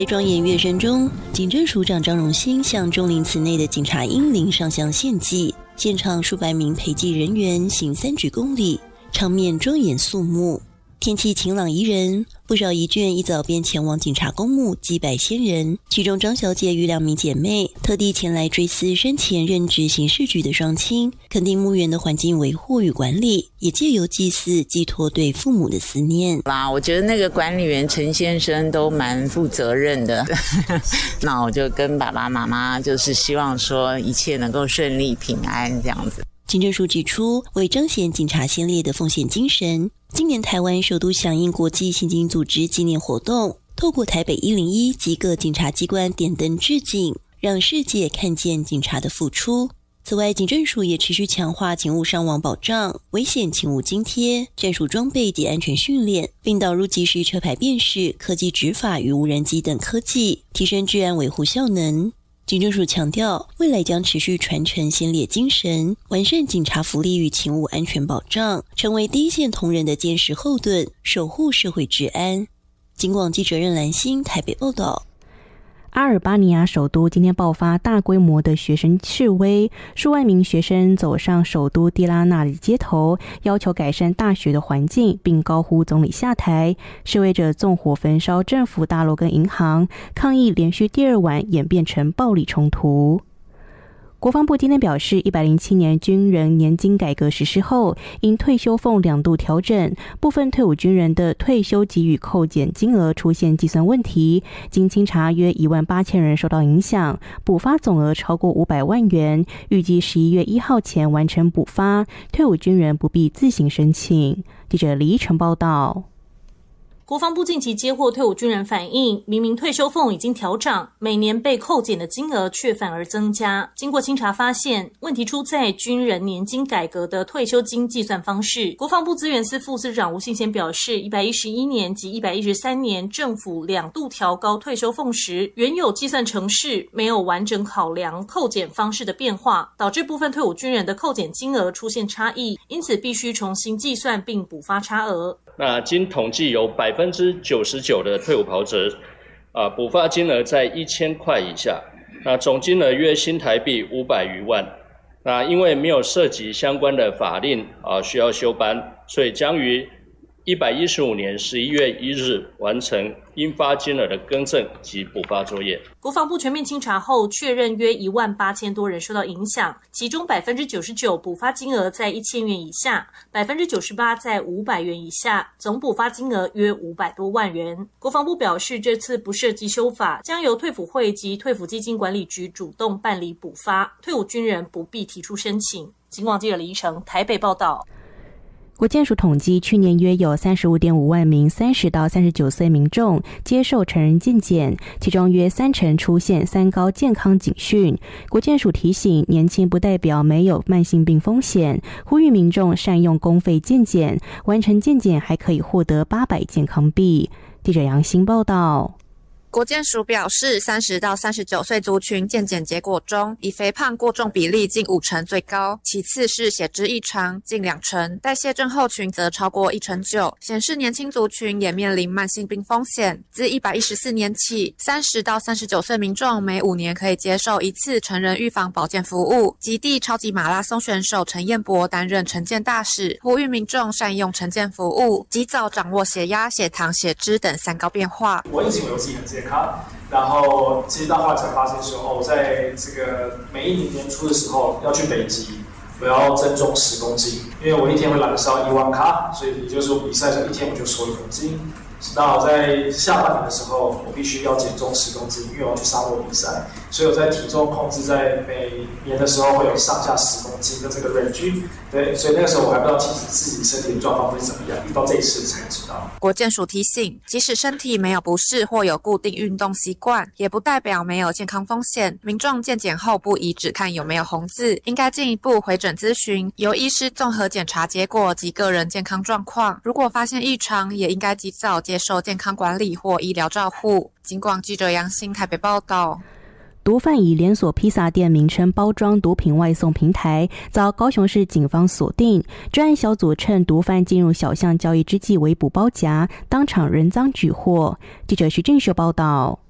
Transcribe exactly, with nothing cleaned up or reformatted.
在庄严乐声中，警政署长张荣兴向钟陵祠内的警察英灵上香献祭，现场数百名陪祭人员行三鞠躬礼，场面庄严肃穆。天气晴朗宜人，不少遗眷一早便前往警察公墓祭拜先人，其中张小姐与两名姐妹特地前来追思生前任职刑事局的双亲，肯定墓园的环境维护与管理，也借由祭祀寄托对父母的思念啦。我觉得那个管理员陈先生都蛮负责任的那我就跟爸爸妈妈就是希望说一切能够顺利平安这样子。 警政署指出，为彰显警察先烈的奉献精神，今年台湾首都响应国际刑警组织纪念活动，透过台北一零一及各警察机关点灯致敬，让世界看见警察的付出。此外，警政署也持续强化勤务伤亡保障、危险勤务津贴、战术装备及安全训练，并导入即时车牌辨识、科技执法与无人机等科技，提升治安维护效能。警政署强调，未来将持续传承先烈精神，完善警察福利与勤务安全保障，成为第一线同仁的坚实后盾，守护社会治安。警广记者任兰心台北报道。 阿尔巴尼亚首都今天爆发大规模的学生示威，数万名学生走上首都蒂拉纳的街头，要求改善大学的环境，并高呼总理下台。示威者纵火焚烧政府大楼跟银行，抗议连续第二晚演变成暴力冲突。国防部今天表示，一百零七年军人年金改革实施后，因退休俸两度调整，部分退伍军人的退休给予扣减金额出现计算问题，经清查约一万八千人受到影响，补发总额超过五百万元，预计十一月一号前完成补发，退伍军人不必自行申请。记者李依晨报道。 国防部近期接获退伍军人反映，明明退休俸已经调涨，每年被扣减的金额却反而增加。经过清查发现，问题出在军人年金改革的退休金计算方式。国防部资源司副司长吴信先表示，一百一十一年及一百一十三年政府两度调高退休俸时，原有计算程式没有完整考量扣减方式的变化，导致部分退伍军人的扣减金额出现差异，因此必须重新计算并补发差额。 那经统计，有百分之九十九的退伍袍泽，啊，补发金额在一千块以下，那总金额约新台币五百余万。那因为没有涉及相关的法令啊，需要修班，所以将于一百一十五年十一月一日完成应发金额的更正及补发作业。 国防部全面清查后，确认约一万八千多人受到影响，其中百分之九十九补发金额在一千元以下，百分之九十八在五百元以下，总补发金额约五百多万元。国防部表示，这次不涉及修法，将由退辅会及退辅基金管理局主动办理补发，退伍军人不必提出申请。警广记者李依晨台北报道。 国健署统计，去年约有 三十五点五万名三十到三十九岁民众接受成人健检，其中约三成出现三高健康警讯。国健署提醒，年轻不代表没有慢性病风险，呼吁民众善用公费健检，完成健检还可以获得八百健康币。记者杨欣报道。 国健署表示，三十到三十九岁族群健检结果中，以肥胖过重比例近五成最高，其次是血脂异常近两成，代谢症候群则超过一成九，显示年轻族群也面临慢性病风险。自一百一十四年起，三十到三十九岁民众每五年可以接受一次成人预防保健服务。极地超级马拉松选手陈彦博担任晨健大使，呼吁民众善用晨健服务，及早掌握血压、血糖、血脂等三高变化。 我一直以为我自己很健康，然后其实到后来才发现说，哦，我在这个每一年年初的时候要去北极，我要增重十公斤，因为我一天会燃烧一万卡，所以也就是说比赛的时候一天我就瘦一公斤。那我在下半年的时候，我必须要减重十公斤，因为我要去沙漠比赛，所以我在体重控制在每年的时候会有上下十公斤的这个 range。对，所以那个时候我还不知道其实自己身体的状况会怎么样，一到这一次才知道。 国健署提醒，即使身体没有不适或有固定运动习惯，也不代表没有健康风险。民众健检后不宜只看有没有红字，应该进一步回诊咨询，由医师综合检查结果及个人健康状况。如果发现异常，也应该及早接受健康管理或医疗照护。警广记者杨欣台北报道。 毒贩以连锁披萨店名称包装毒品外送平台，遭高雄市警方锁定。专案小组趁毒贩进入小巷交易之际围捕包夹，当场人赃俱获。记者徐俊秀报道。